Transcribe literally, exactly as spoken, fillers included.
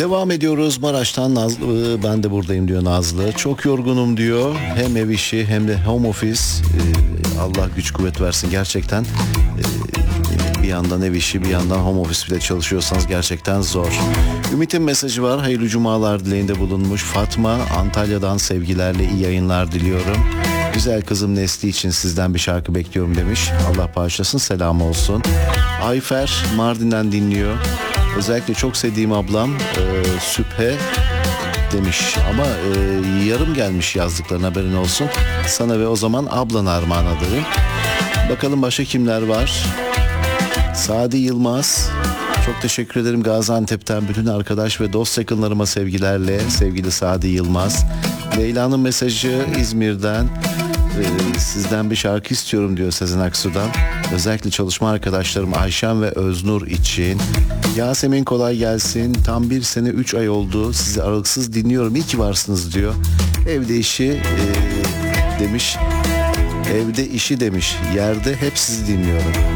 Devam ediyoruz. Maraş'tan Nazlı, ben de buradayım diyor Nazlı. Çok yorgunum diyor. Hem ev işi hem de home office. Ee, Allah güç kuvvet versin gerçekten. Ee, bir yandan ev işi, bir yandan home office bile çalışıyorsanız gerçekten zor. Ümit'in mesajı var. Hayırlı cumalar dileğinde bulunmuş. Fatma, Antalya'dan sevgilerle iyi yayınlar diliyorum. Güzel kızım Nesli için sizden bir şarkı bekliyorum demiş. Allah bağışlasın, selam olsun. Ayfer Mardin'den dinliyor. Özellikle çok sevdiğim ablam e, Süphe demiş ama e, yarım gelmiş yazdıklarına, haberin olsun. Sana ve o zaman ablan armağan ederim. Bakalım başka kimler var? Sadi Yılmaz. Çok teşekkür ederim Gaziantep'ten bütün arkadaş ve dost yakınlarıma sevgilerle, sevgili Sadi Yılmaz. Leyla'nın mesajı İzmir'den. Ee, sizden bir şarkı istiyorum diyor Sezen Aksu'dan. Özellikle çalışma arkadaşlarım Ayşen ve Öznur için. Yasemin kolay gelsin. Tam bir sene üç ay oldu. Sizi aralıksız dinliyorum. İyi ki varsınız diyor. Evde işi e, demiş. Evde işi demiş. Yerde hep sizi dinliyorum.